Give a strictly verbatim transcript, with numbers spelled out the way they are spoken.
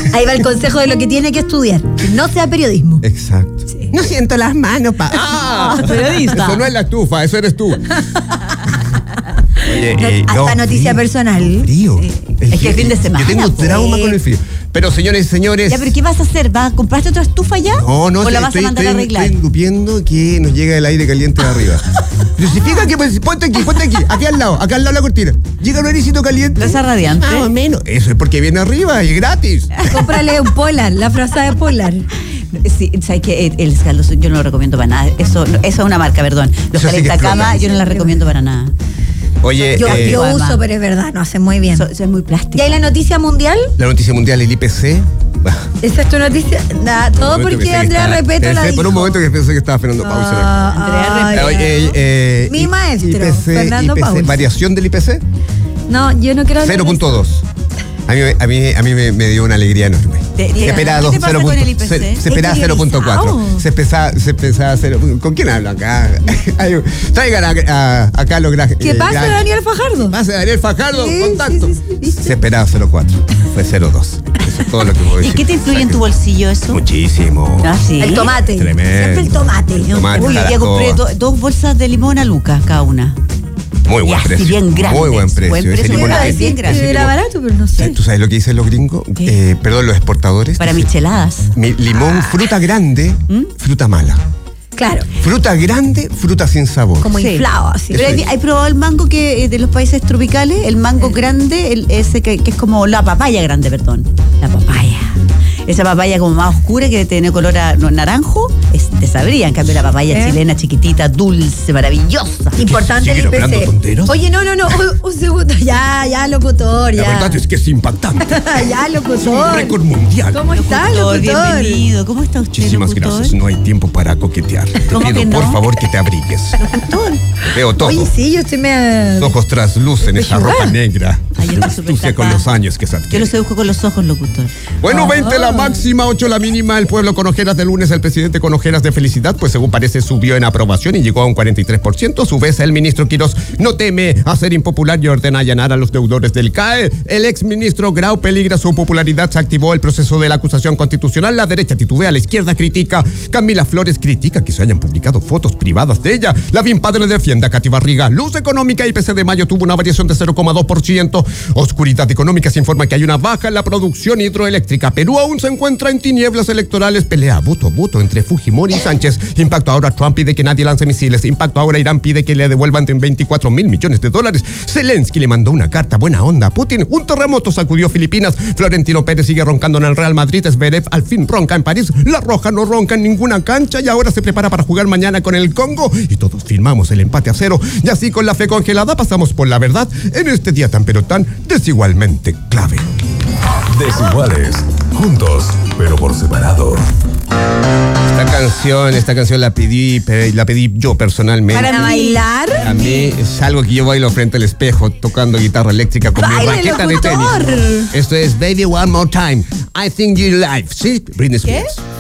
Ahí va el consejo de lo que tiene que estudiar. Que no sea periodismo. Exacto. Sí. No siento las manos, pa. ¡Ah! Periodista. Eso no es la estufa, eso eres tú. Oye, No, eh, hasta no, noticia frío, personal. Frío. Sí. El Es que el fin de semana, Yo tengo pues. trauma con el frío. Pero señores y señores. Ya, pero ¿qué vas a hacer? ¿Vas a comprarte otra estufa ya? No, no, ¿O la vas estoy, a mandar estoy, a arreglar? estoy entupiendo que nos llega el aire caliente de arriba. Pero si fija que pues, ponte aquí, ponte aquí, aquí al lado, acá al lado de la cortina. Llega un airecito caliente. ¿Plaza radiante? Más o menos. Eso es porque viene arriba y es gratis. Cómprale un Polar, la frase de Polar. Sí, ¿sabes qué? El, el escaldo yo no lo recomiendo para nada. Eso, eso es una marca, perdón. Los Eso sí que calentacamas explota. yo no las recomiendo para nada. Oye, Yo, eh, yo además. uso, pero es verdad, no hace muy bien. Eso, eso es muy plástico. ¿Y hay la noticia mundial? la noticia mundial, el I P C. ¿Esa es tu noticia? Nada, todo Un momento porque pensé que Andrea estaba- Repeto la pensé dijo. Por un momento que pensé que estaba Fernando Paulsen acá. Ah, Andrea ay, Repeto. Oye, eh, eh, Mi I- maestro, I P C, Fernando I P C, Paulsen. variación del I P C, No, yo no quiero hablar cero de punto dos. A mí, a mí, a mí me, me dio una alegría enorme. Te- te- Se esperaba ¿qué dos- te pasa cero con punto- el I P C? se- se esperaba ¿Es cero punto cuatro. interiorizado? Se empezaba, se empezaba cero. ¿Con quién hablo acá? Ay, Traigan a, a, acá los gra- ¿Qué eh, pasa, gra- Daniel Fajardo? Pase Daniel Fajardo, Sí, contacto. sí, sí, sí, ¿viste? Se esperaba cero punto cuatro. Fue cero punto dos. Eso es todo lo que puedo ¿Y decir. qué te influye en tu bolsillo eso? Muchísimo. Ah, sí. El tomate. Tremendo. Siempre el tomate. Tomate. Uy, hoy día Jaracoa. compré do- dos bolsas de limón a lucas cada una. Muy buen Y así precio. bien grandes. Muy buen precio. Buen Ese precio, limón muy es- bien, bien ese grande. Era limón- barato, pero no sé. ¿Tú sabes lo que dicen los gringos? ¿Qué? Eh, perdón, los exportadores. Para Dicen, micheladas. mi- limón, fruta grande, fruta mala. Claro, Fruta grande, fruta sin sabor. como Sí. inflado así. Pero hay, hay probado el mango que eh, de los países tropicales, el mango grande, el, ese que, que es como la papaya grande, perdón. La papaya. Esa papaya como más oscura que tiene color a- no, naranjo, es, te sabría. En cambio la papaya ¿Eh? chilena chiquitita, dulce, maravillosa. Importante el ¿Siguen hablando I P C. tonteras? Oye, no, no, no, un, un segundo. Ya, ya, locutor, ya. La verdad es que es impactante. ya, Un locutor. récord mundial. ¿Cómo está, Locutor, locutor? bienvenido. ¿Cómo está usted, Muchísimas locutor? gracias. No hay tiempo para coquetear. Te ¿Cómo pido, que no? por favor, que te abrigues. Locutor. Veo todo. Oye, sí, yo estoy me... Los ojos traslucen esa Pechuga. ropa negra. Ay, yo estoy súper Sucia con tapada. los años que se Yo adquiere. lo seduzco con los ojos, locutor. Bueno, veinte la máxima, ocho la mínima. El pueblo con ojeras de lunes, el presidente con ojeras de felicidad, pues según parece subió en aprobación y llegó a un cuarenta y tres por ciento. A su vez, el ministro Quirós no teme a ser impopular y ordena allanar a los deudores del C A E. El exministro Grau peligra su popularidad. Se activó el proceso de la acusación constitucional. La derecha titubea, la izquierda critica. Camila Flores critica que se hayan publicado fotos privadas de ella. Lavín Padre defiende a Katy Barriga. Luz económica, I P C de mayo tuvo una variación de cero coma dos por ciento. Oscuridad económica se informa que hay una baja en la producción hidroeléctrica. Perú aún se encuentra en tinieblas electorales. Pelea voto a voto entre Fujimori y Sánchez. Impacto ahora Trump pide que nadie lance misiles. Impacto ahora Irán pide que le devuelvan veinticuatro mil millones de dólares. Zelensky le mandó una carta buena onda a Putin. Un terremoto sacudió Filipinas. Florentino Pérez sigue roncando en el Real Madrid. Zverev al fin ronca en París. La Roja no ronca en ninguna cancha y ahora se prepara para jugar mañana con el Congo. Y todos firmamos el empate a cero. Y así con la fe congelada pasamos por la verdad en este día tan pero tan desigualmente clave. Desiguales, juntos, pero por separado. Esta canción, esta canción la pedí, pe- la pedí yo personalmente. ¿Para bailar? A mí es algo que yo bailo frente al espejo tocando guitarra eléctrica con mi ¡Baile, raqueta de locutor! tenis. Esto es Baby One More Time. I Think You Live. ¿Sí? Britney ¿Qué? Spears.